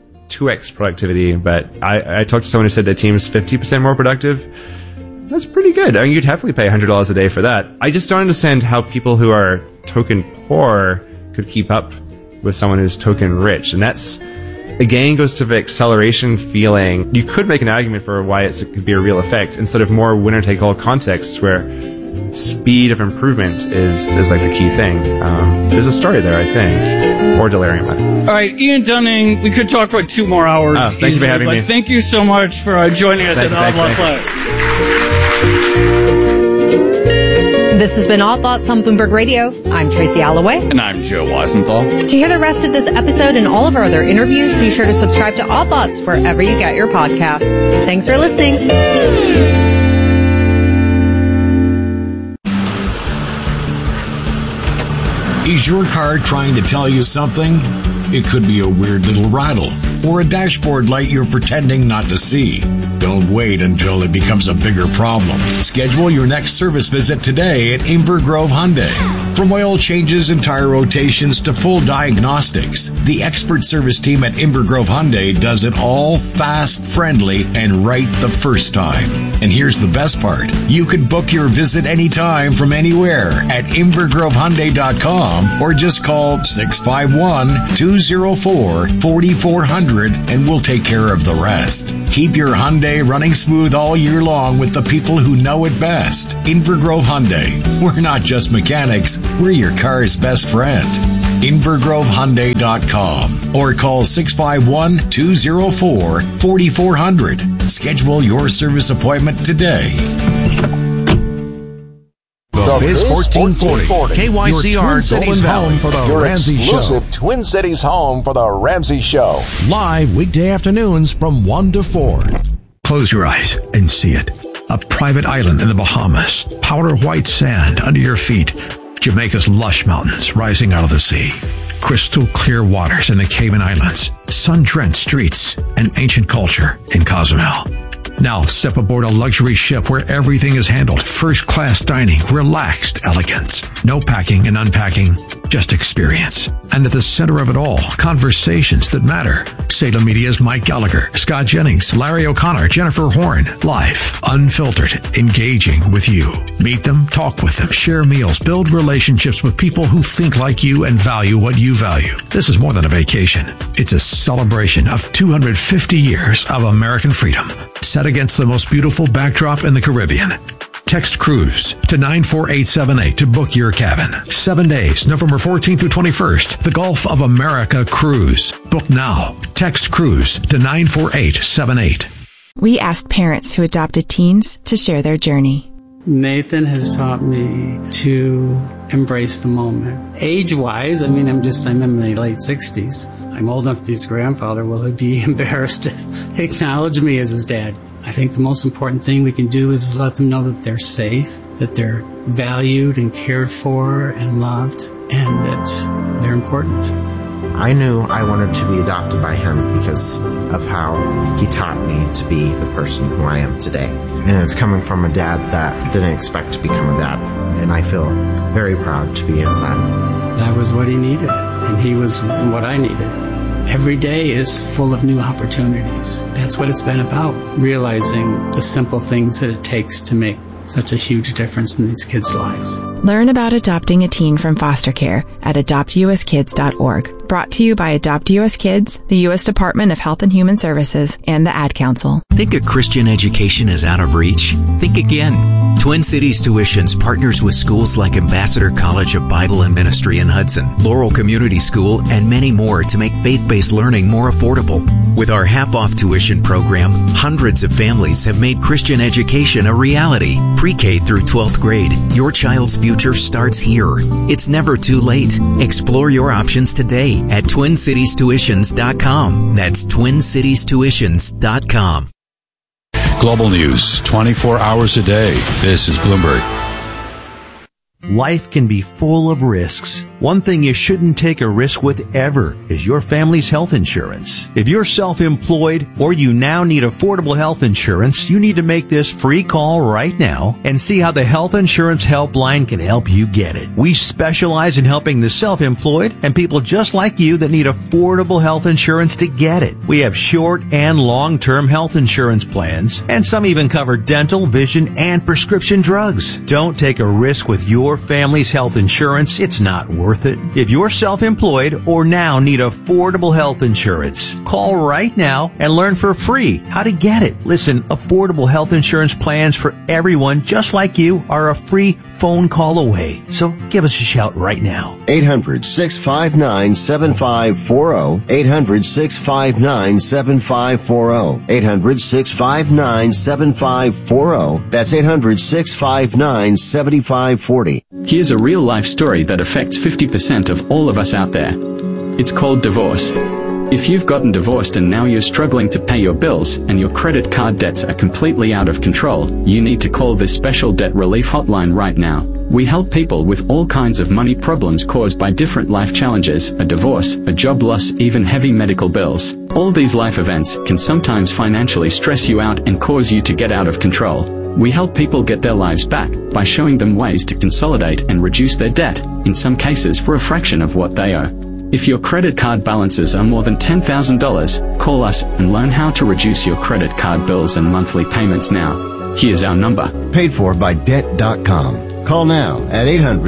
2x productivity, but I talked to someone who said their team is 50% more productive. That's pretty good. I mean, you'd definitely pay $100 a day for that. I just don't understand how people who are token poor could keep up with someone who's token rich. And that's, again, goes to the acceleration feeling. You could make an argument for why it could be a real effect instead of more winner-take-all contexts where speed of improvement is like the key thing. There's a story there, I think. Or delirium. All right, Ian Dunning, we could talk for 2 more hours. Thank you for having me. Thank you so much for joining us at Odd Lots Live. This has been Odd Thoughts on Bloomberg Radio. I'm Tracy Alloway. And I'm Joe Weisenthal. To hear the rest of this episode and all of our other interviews, be sure to subscribe to Odd Thoughts wherever you get your podcasts. Thanks for listening. Is your car trying to tell you something? It could be a weird little rattle or a dashboard light you're pretending not to see. Don't wait until it becomes a bigger problem. Schedule your next service visit today at Inver Grove Hyundai. From oil changes and tire rotations to full diagnostics, the expert service team at Inver Grove Hyundai does it all fast, friendly, and right the first time. And here's the best part. You can book your visit anytime from anywhere at InverGroveHyundai.com or just call 651-204-4400 and we'll take care of the rest. Keep your Hyundai running smooth all year long with the people who know it best. Inver Grove Hyundai. We're not just mechanics, we're your car's best friend. InverGroveHyundai.com or call 651-204-4400. Schedule your service appointment today. The Biz 1440, KYCR Golden Valley, for the Ramsey Show. Exclusive Twin Cities home for the Ramsey Show. Live weekday afternoons from 1 to 4. Close your eyes and see it. A private island in the Bahamas. Powder white sand under your feet. Jamaica's lush mountains rising out of the sea. Crystal clear waters in the Cayman Islands. Sun-drenched streets and ancient culture in Cozumel. Now step aboard a luxury ship where everything is handled. First-class dining, relaxed elegance. No packing and unpacking, just experience. And at the center of it all, conversations that matter. Salem Media's Mike Gallagher, Scott Jennings, Larry O'Connor, Jennifer Horn. Live, unfiltered, engaging with you. Meet them, talk with them, share meals, build relationships with people who think like you and value what you value. This is more than a vacation. It's a celebration of 250 years of American freedom, set against the most beautiful backdrop in the Caribbean. Text Cruise to 94878 to book your cabin. 7 days, November 14th through 21st. The Gulf of America Cruise. Book now. Text Cruise to 94878. We asked parents who adopted teens to share their journey. Nathan has taught me to embrace the moment. Age-wise, I'm in my late 60s. I'm old enough to be his grandfather. Will he be embarrassed to acknowledge me as his dad? I think the most important thing we can do is let them know that they're safe, that they're valued and cared for and loved, and that they're important. I knew I wanted to be adopted by him because of how he taught me to be the person who I am today. And it's coming from a dad that didn't expect to become a dad. And I feel very proud to be his son. That was what he needed, and he was what I needed. Every day is full of new opportunities. That's what it's been about, realizing the simple things that it takes to make such a huge difference in these kids' lives. Learn about adopting a teen from foster care at adoptuskids.org. Brought to you by Adopt US Kids, the U.S. Department of Health and Human Services, and the Ad Council. Think a Christian education is out of reach? Think again. Twin Cities Tuitions partners with schools like Ambassador College of Bible and Ministry in Hudson, Laurel Community School, and many more to make faith-based learning more affordable. With our half-off tuition program, hundreds of families have made Christian education a reality. Pre-K through 12th grade, your child's future starts here. It's never too late. Explore your options today at TwinCitiesTuitions.com. That's TwinCitiesTuitions.com. Global news, 24 hours a day. This is Bloomberg. Life can be full of risks. One thing you shouldn't take a risk with ever is your family's health insurance. If you're self-employed or you now need affordable health insurance, you need to make this free call right now and see how the Health Insurance Helpline can help you get it. We specialize in helping the self-employed and people just like you that need affordable health insurance to get it. We have short and long-term health insurance plans, and some even cover dental, vision, and prescription drugs. Don't take a risk with your family's health insurance. It's not worth it. If you're self-employed or now need affordable health insurance, call right now and learn for free how to get it. Listen, affordable health insurance plans for everyone just like you are a free phone call away. So give us a shout right now. 800-659-7540. 800-659-7540. 800-659-7540. That's 800-659-7540. Here's a real-life story that affects 50% of all of us out there. It's called divorce. If you've gotten divorced and now you're struggling to pay your bills and your credit card debts are completely out of control, you need to call this special debt relief hotline right now. We help people with all kinds of money problems caused by different life challenges, a divorce, a job loss, even heavy medical bills. All these life events can sometimes financially stress you out and cause you to get out of control. We help people get their lives back by showing them ways to consolidate and reduce their debt, in some cases for a fraction of what they owe. If your credit card balances are more than $10,000, call us and learn how to reduce your credit card bills and monthly payments now. Here's our number. Paid for by Debt.com. Call now at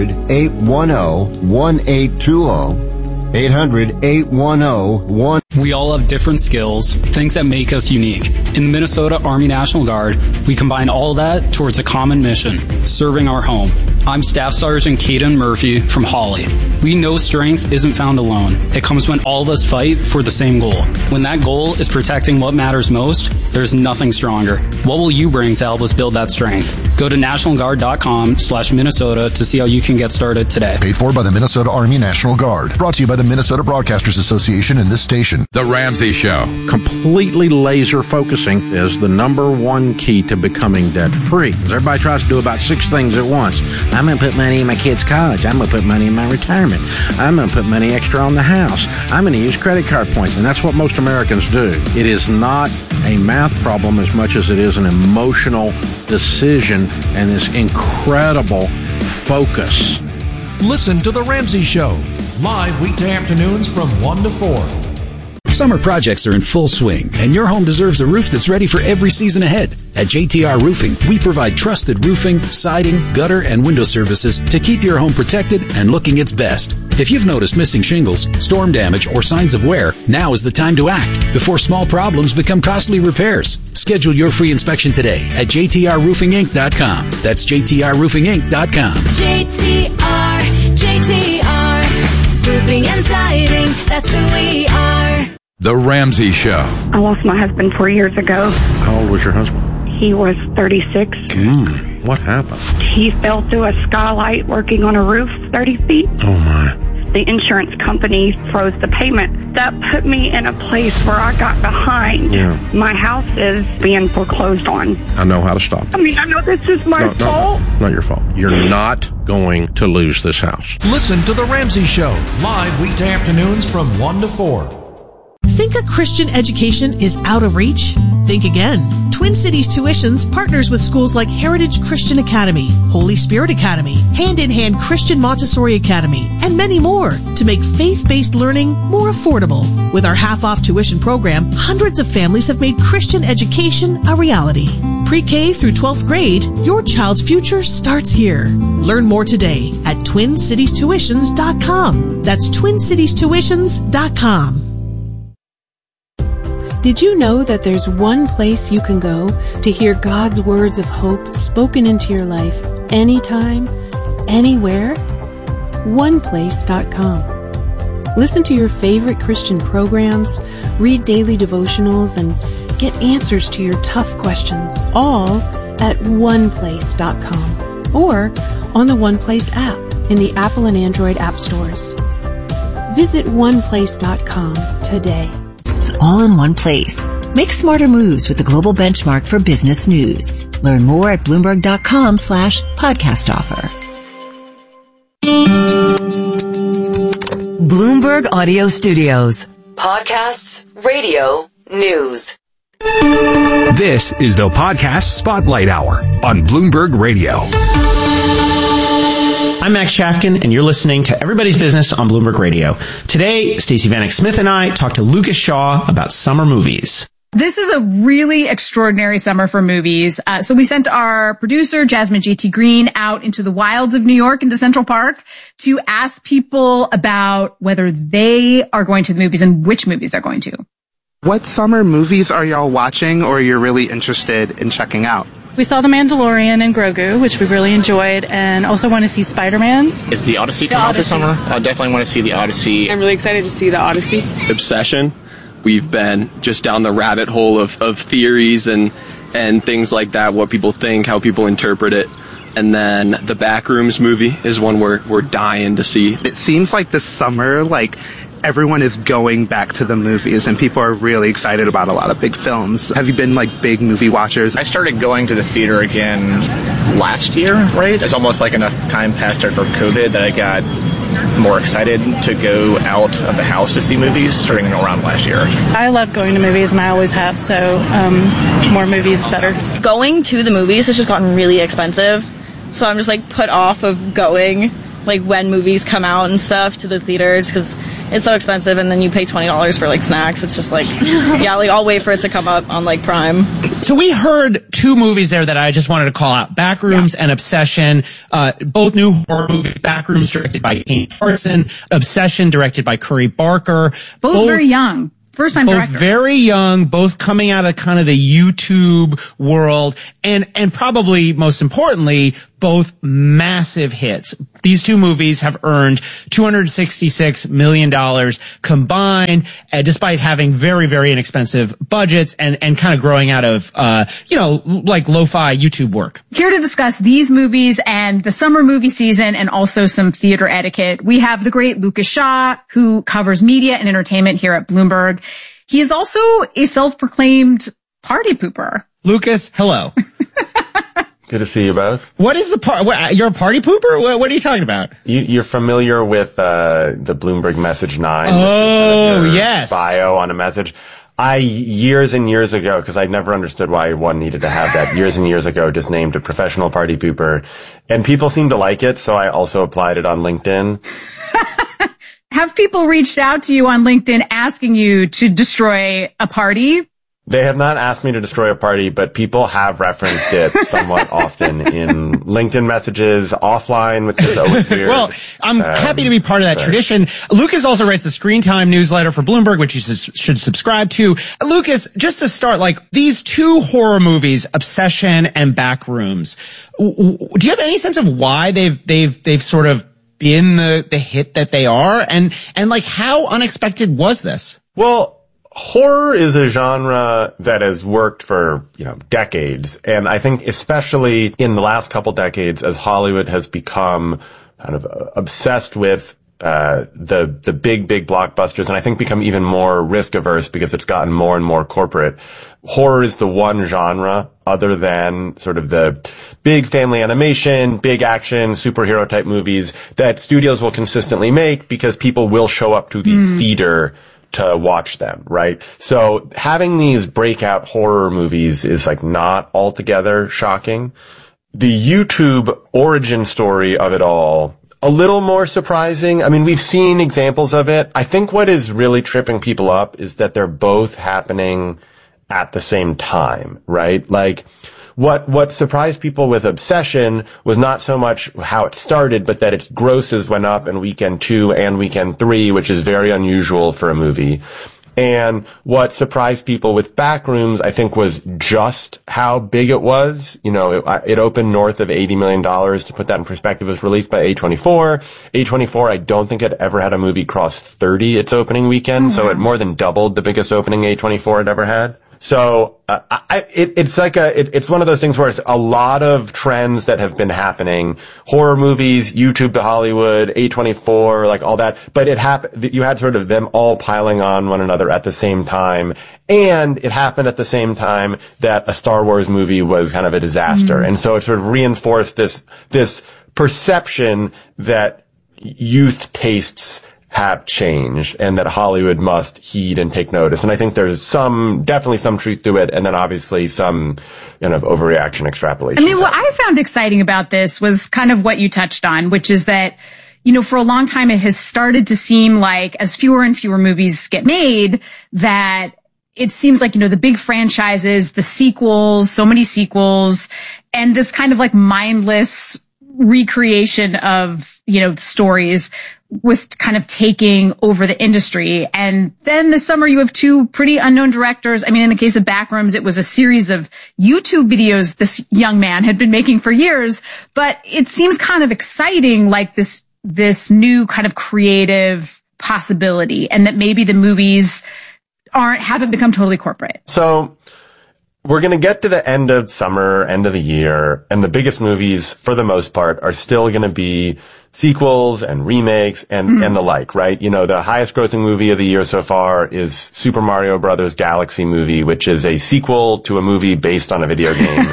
800-810-1820. 800-810-1. We all have different skills, things that make us unique. In the Minnesota Army National Guard, we combine all that towards a common mission, serving our home. I'm Staff Sergeant Caden Murphy from Hawley. We know strength isn't found alone. It comes when all of us fight for the same goal. When that goal is protecting what matters most, there's nothing stronger. What will you bring to help us build that strength? Go to nationalguard.com/Minnesota to see how you can get started today. Paid for by the Minnesota Army National Guard. Brought to you by the Minnesota Broadcasters Association and this station. The Ramsey Show. Completely laser focusing is the number one key to becoming debt free. Everybody tries to do about 6 things at once. I'm going to put money in my kid's college. I'm going to put money in my retirement. I'm going to put money extra on the house. I'm going to use credit card points. And that's what most Americans do. It is not a math problem as much as it is an emotional decision and this incredible focus. Listen to The Ramsey Show, live weekday afternoons from 1 to 4. Summer projects are in full swing, and your home deserves a roof that's ready for every season ahead. At JTR Roofing, we provide trusted roofing, siding, gutter, and window services to keep your home protected and looking its best. If you've noticed missing shingles, storm damage, or signs of wear, now is the time to act before small problems become costly repairs. Schedule your free inspection today at jtrroofinginc.com. That's jtrroofinginc.com. JTR, roofing and siding, that's who we are. The Ramsey Show. I lost my husband 4 years ago. How old was your husband? He was 36. What happened? He fell through a skylight working on a roof 30 feet. Oh, my. The insurance company froze the payment. That put me in a place where I got behind. Yeah. My house is being foreclosed on. I know how to stop. I mean, I know this is my fault. No, not your fault. You're not going to lose this house. Listen to The Ramsey Show, live weekday afternoons from 1 to 4. Think a Christian education is out of reach? Think again. Twin Cities Tuitions partners with schools like Heritage Christian Academy, Holy Spirit Academy, Hand in Hand Christian Montessori Academy, and many more to make faith-based learning more affordable. With our half-off tuition program, hundreds of families have made Christian education a reality. Pre-K through 12th grade, your child's future starts here. Learn more today at TwinCitiesTuitions.com. That's TwinCitiesTuitions.com. Did you know that there's one place you can go to hear God's words of hope spoken into your life anytime, anywhere? OnePlace.com. Listen to your favorite Christian programs, read daily devotionals, and get answers to your tough questions, all at OnePlace.com or on the OnePlace app in the Apple and Android app stores. Visit OnePlace.com today. All in one place. Make smarter moves with the global benchmark for business news. Learn more at Bloomberg.com/podcast offer. Bloomberg Audio Studios. Podcasts, radio, news. This is the Podcast Spotlight Hour on Bloomberg Radio. I'm Max Shafkin, and you're listening to Everybody's Business on Bloomberg Radio. Today, Stacey Vanek Smith and I talk to Lucas Shaw about summer movies. This is a really extraordinary summer for movies. So we sent our producer, Jasmine J.T. Green, out into the wilds of New York, into Central Park, to ask people about whether they are going to the movies and which movies they're going to. What summer movies are y'all watching or you're really interested in checking out? We saw The Mandalorian and Grogu, which we really enjoyed, and also want to see Spider-Man. Is the Odyssey coming out this summer? I definitely want to see the Odyssey. I'm really excited to see the Odyssey. Obsession. We've been just down the rabbit hole of theories and things like that, what people think, how people interpret it. And then the Backrooms movie is one we're dying to see. It seems like this summer, everyone is going back to the movies and people are really excited about a lot of big films. Have you been big movie watchers? I started going to the theater again last year, right? It's almost like enough time passed after COVID that I got more excited to go out of the house to see movies starting around last year. I love going to movies, and I always have, so more movies better. Going to the movies has just gotten really expensive, so I'm just like put off of going like when movies come out and stuff to the theaters because it's so expensive, and then you pay $20 for like snacks. It's just like, yeah, like I'll wait for it to come up on like Prime. So we heard two movies there that I just wanted to call out: Backrooms and Obsession. Both new horror movies. Backrooms directed by Kane Carson. Obsession directed by Curry Barker. Both very young. First time director. Both very young, both coming out of kind of the YouTube world, and probably most importantly, both massive hits. These two movies have earned $266 million combined, despite having very, very inexpensive budgets and kind of growing out of, like lo-fi YouTube work. Here to discuss these movies and the summer movie season and also some theater etiquette, we have the great Lucas Shaw, who covers media and entertainment here at Bloomberg. He is also a self-proclaimed party pooper. Lucas, hello. Good to see you both. What is you're a party pooper? What are you talking about? You're familiar with the Bloomberg Message 9? Oh, yes. Bio on a message. Years and years ago, because I never understood why one needed to have that, years and years ago, just named a professional party pooper. And people seem to like it, so I also applied it on LinkedIn. Have people reached out to you on LinkedIn asking you to destroy a party? They have not asked me to destroy a party, but people have referenced it somewhat often in LinkedIn messages, offline, which is always weird. Well, I'm happy to be part of that tradition. Lucas also writes the Screen Time newsletter for Bloomberg, which you should subscribe to. Lucas, just to start, like these two horror movies, Obsession and Backrooms, do you have any sense of why they've sort of been the hit that they are? And like how unexpected was this? Well, horror is a genre that has worked for, decades. And I think especially in the last couple decades, as Hollywood has become kind of obsessed with the big blockbusters, and I think become even more risk averse because it's gotten more and more corporate. Horror is the one genre other than sort of the big family animation, big action, superhero type movies that studios will consistently make because people will show up to the theater to watch them, right? So having these breakout horror movies is like not altogether shocking. The YouTube origin story of it all, a little more surprising. I mean, we've seen examples of it. I think what is really tripping people up is that they're both happening at the same time, right? Like, what surprised people with Obsession was not so much how it started, but that its grosses went up in weekend 2 and weekend 3, which is very unusual for a movie. And what surprised people with Backrooms, I think, was just how big it was. It opened north of $80 million. To put that in perspective, it was released by A24. A24, I don't think it ever had a movie cross 30 its opening weekend, so it more than doubled the biggest opening A24 had ever had. So, it's one of those things where it's a lot of trends that have been happening. Horror movies, YouTube to Hollywood, A24, like all that. But you had sort of them all piling on one another at the same time. And it happened at the same time that a Star Wars movie was kind of a disaster. And so it sort of reinforced this perception that youth tastes have changed and that Hollywood must heed and take notice. And I think there's definitely some truth to it. And then obviously some overreaction extrapolation. I mean, what I found exciting about this was kind of what you touched on, which is that, for a long time it has started to seem like as fewer and fewer movies get made, that it seems like, the big franchises, the sequels, so many sequels, and this kind of like mindless recreation of, stories was kind of taking over the industry. And then this summer you have two pretty unknown directors. I mean, in the case of Backrooms, it was a series of YouTube videos this young man had been making for years, but it seems kind of exciting, like this new kind of creative possibility, and that maybe the movies haven't become totally corporate. So we're going to get to the end of summer, end of the year, and the biggest movies, for the most part, are still going to be sequels and remakes and the like, right? The highest grossing movie of the year so far is Super Mario Brothers Galaxy Movie, which is a sequel to a movie based on a video game.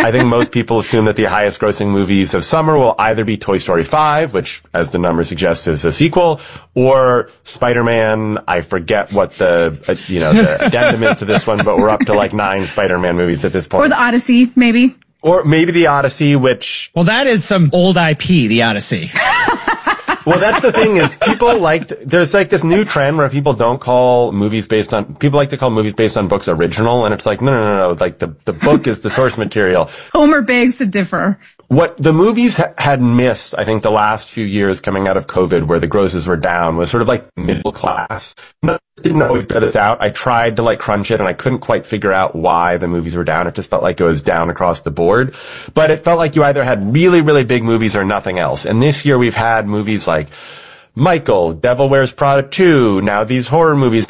I think most people assume that the highest grossing movies of summer will either be Toy Story 5, which, as the number suggests, is a sequel, or Spider-Man. I forget what the addendum is to this one, but we're up to like 9 Spider-Man movies at this point. Or the Odyssey, maybe. Or maybe the Odyssey, which... Well, that is some old IP, the Odyssey. Well, that's the thing is there's like this new trend where people like to call movies based on books original, and it's like, no. Like the book is the source material. Homer begs to differ. What the movies had missed, I think, the last few years coming out of COVID, where the grosses were down, was sort of like middle class. Didn't always bear this out. I tried to like crunch it, and I couldn't quite figure out why the movies were down. It just felt like it was down across the board. But it felt like you either had really, really big movies or nothing else. And this year we've had movies like Michael, Devil Wears Prada 2, now these horror movies